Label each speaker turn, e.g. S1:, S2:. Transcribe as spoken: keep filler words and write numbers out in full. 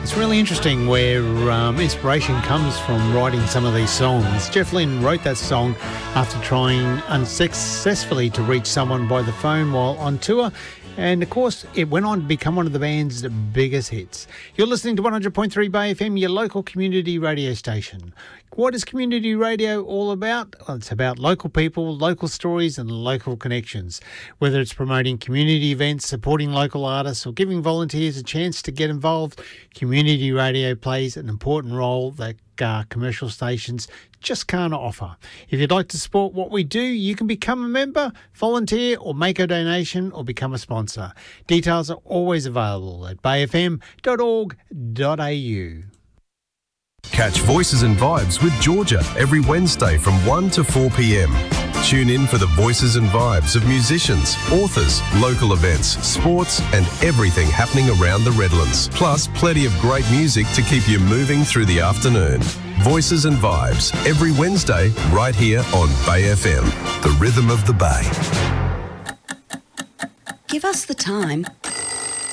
S1: It's really interesting where um, inspiration comes from writing some of these songs. Jeff Lynne wrote that song after trying unsuccessfully to reach someone by the phone while on tour. And, of course, it went on to become one of the band's biggest hits. You're listening to one hundred point three Bay F M, your local community radio station. What is community radio all about? Well, it's about local people, local stories and local connections. Whether it's promoting community events, supporting local artists or giving volunteers a chance to get involved, community radio plays an important role that uh, commercial stations just can't offer. If you'd like to support what we do, you can become a member, volunteer or make a donation or become a sponsor. Details are always available at bay f m dot org dot a u.
S2: Catch Voices and Vibes with Georgia every Wednesday from one to four p m. Tune in for the voices and vibes of musicians, authors, local events, sports and everything happening around the Redlands. Plus plenty of great music to keep you moving through the afternoon. Voices and Vibes every Wednesday right here on Bay F M, the rhythm of the Bay.
S3: Give us the time